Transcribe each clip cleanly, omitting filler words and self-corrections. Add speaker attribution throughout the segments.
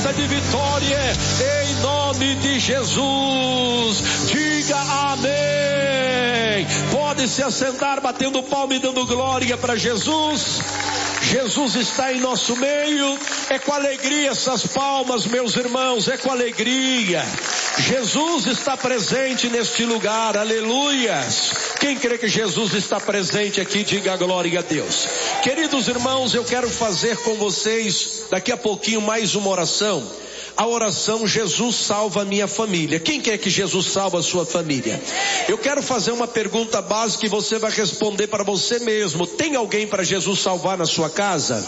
Speaker 1: festa de vitória, em nome de Jesus. Diga amém. Pode se assentar, batendo palma e dando glória para Jesus. Jesus está em nosso meio. É com alegria essas palmas, meus irmãos, é com alegria. Jesus está presente neste lugar, aleluias. Quem crê que Jesus está presente aqui, diga glória a Deus. Queridos irmãos, eu quero fazer com vocês daqui a pouquinho mais uma oração. A oração Jesus salva a minha família. Quem quer que Jesus salve a sua família? Eu quero fazer uma pergunta básica e você vai responder para você mesmo. Tem alguém para Jesus salvar na sua casa?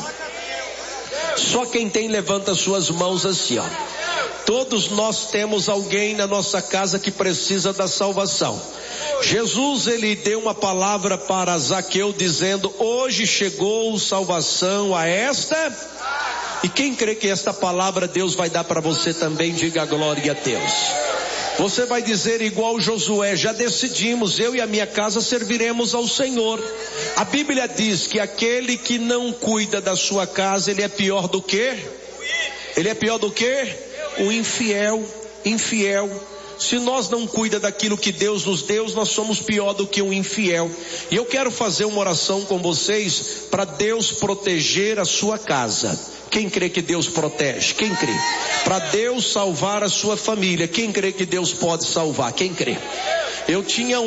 Speaker 1: Só quem tem, levanta suas mãos assim, ó. Todos nós temos alguém na nossa casa que precisa da salvação. Jesus, ele deu uma palavra para Zaqueu dizendo: hoje chegou salvação a esta. E quem crê que esta palavra Deus vai dar para você também, diga glória a Deus. Você vai dizer igual Josué: já decidimos, eu e a minha casa serviremos ao Senhor. A Bíblia diz que aquele que não cuida da sua casa, ele é pior do que? Ele é pior do que? O infiel. Se nós não cuidamos daquilo que Deus nos deu, nós somos pior do que um infiel. E eu quero fazer uma oração com vocês para Deus proteger a sua casa. Quem crê que Deus protege? Quem crê? Para Deus salvar a sua família. Quem crê que Deus pode salvar? Quem crê? Eu tinha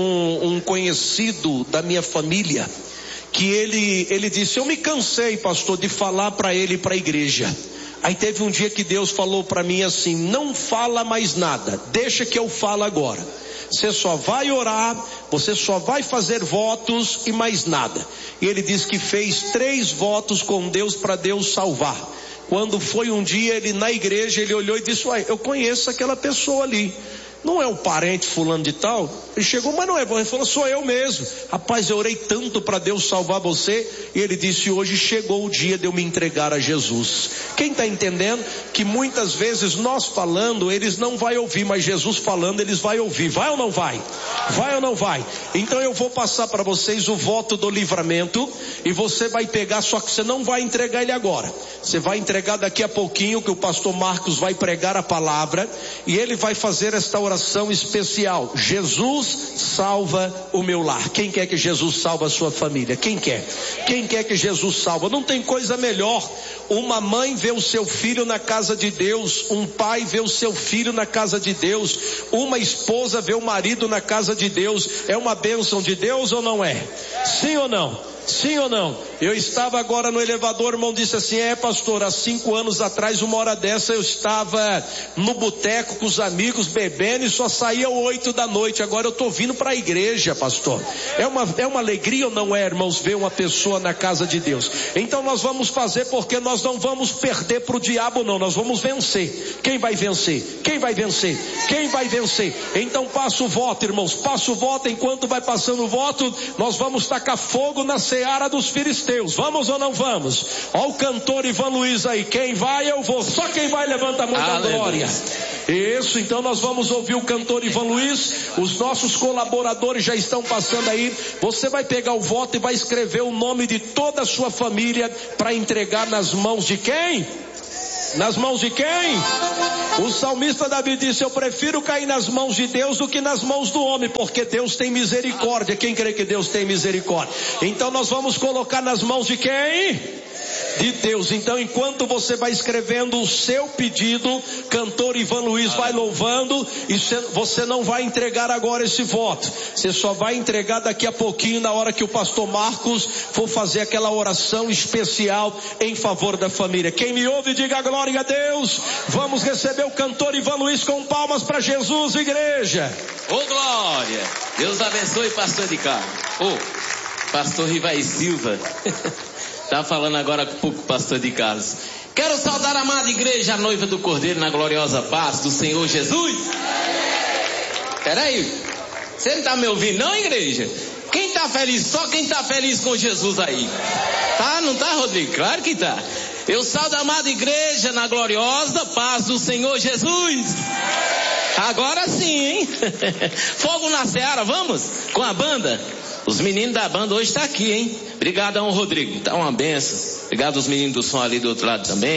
Speaker 1: um conhecido da minha família que ele disse: eu me cansei, pastor, de falar para ele e para a igreja. Aí teve um dia que Deus falou para mim assim: não fala mais nada, deixa que eu falo agora. Você só vai orar, você só vai fazer votos e mais nada. E ele disse que fez 3 votos com Deus para Deus salvar. Quando foi um dia, ele na igreja, ele olhou e disse: uai, eu conheço aquela pessoa ali. Não é o parente fulano de tal? Ele chegou, mas não é. Ele falou: sou eu mesmo. Rapaz, eu orei tanto para Deus salvar você. E ele disse: hoje chegou o dia de eu me entregar a Jesus. Quem está entendendo que muitas vezes nós falando, eles não vão ouvir, mas Jesus falando, eles vão ouvir. Vai ou não vai? Vai ou não vai? Então eu vou passar para vocês o voto do livramento. E você vai pegar, só que você não vai entregar ele agora. Você vai entregar daqui a pouquinho, que o pastor Marcos vai pregar a palavra. E ele vai fazer esta oração especial: Jesus salva o meu lar. Quem quer que Jesus salve a sua família? Quem quer? Quem quer que Jesus salva? Não tem coisa melhor. Uma mãe vê o seu filho na casa de Deus, um pai vê o seu filho na casa de Deus, uma esposa vê o marido na casa de Deus. É uma bênção de Deus ou não é? Sim ou não? Sim ou não? Eu estava agora no elevador, o irmão disse assim: é, pastor, há 5 anos atrás, uma hora dessa, eu estava no boteco com os amigos bebendo e só saía 8 da noite. Agora eu estou vindo para a igreja, pastor. É uma alegria ou não é, irmãos, ver uma pessoa na casa de Deus? Então nós vamos fazer, porque nós não vamos perder para o diabo, não. Nós vamos vencer. Quem vai vencer? Quem vai vencer? Quem vai vencer? Então passa o voto, irmãos, passa o voto. Enquanto vai passando o voto, nós vamos tacar fogo na seara dos filisteus. Vamos ou não vamos? Ó o cantor Ivan Luiz aí: quem vai, eu vou. Só quem vai, levanta a mão da glória. Isso, então nós vamos ouvir o cantor Ivan Luiz. Os nossos colaboradores já estão passando aí. Você vai pegar o voto e vai escrever o nome de toda a sua família para entregar nas mãos de quem? Nas mãos de quem? O salmista Davi disse: eu prefiro cair nas mãos de Deus do que nas mãos do homem, porque Deus tem misericórdia. Quem crê que Deus tem misericórdia? Então nós vamos colocar nas mãos de quem? De Deus. Então, enquanto você vai escrevendo o seu pedido, cantor Ivan Luiz vai louvando, e você não vai entregar agora esse voto. Você só vai entregar daqui a pouquinho, na hora que o pastor Marcos for fazer aquela oração especial em favor da família. Quem me ouve, diga glória a Deus. Vamos receber o cantor Ivan Luiz com palmas para Jesus, igreja.
Speaker 2: Ô glória! Deus abençoe, pastor de Carlos. Pastor Rivai Silva. Tá falando agora com o pastor de Carlos. Quero saudar a amada igreja, a noiva do Cordeiro, na gloriosa paz do Senhor Jesus. Peraí, você não tá me ouvindo não, igreja? Quem tá feliz? Só quem tá feliz com Jesus aí. Tá, não tá, Rodrigo? Claro que tá. Eu saudo a amada igreja na gloriosa paz do Senhor Jesus. Agora sim, hein? Fogo na seara, vamos? Com a banda? Os meninos da banda hoje tá aqui, hein? Obrigadão, Rodrigo. Tá uma benção. Obrigado aos meninos do som ali do outro lado também.